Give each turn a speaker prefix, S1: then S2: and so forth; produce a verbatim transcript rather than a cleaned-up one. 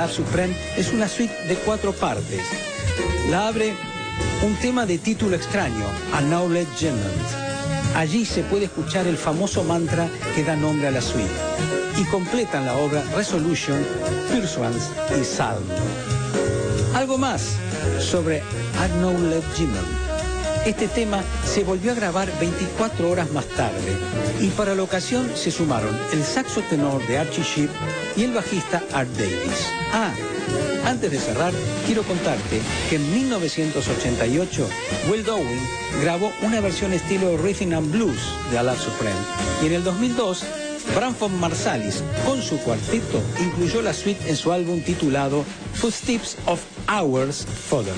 S1: L'Art Supreme es una suite de cuatro partes. La abre un tema de título extraño, Acknowledgement. Allí se puede escuchar el famoso mantra que da nombre a la suite. Y completan la obra Resolution, Pursuance y Psalm. Algo más sobre Acknowledgement. Este tema se volvió a grabar veinticuatro horas más tarde y para la ocasión se sumaron el saxo tenor de Archie Shepp y el bajista Art Davis. Ah, antes de cerrar, quiero contarte que en mil novecientos ochenta y ocho Will Downing grabó una versión estilo Rhythm and Blues de L'Art Supreme y en el dos mil dos Branford Marsalis, con su cuarteto, incluyó la suite en su álbum titulado Footsteps of Hours Further.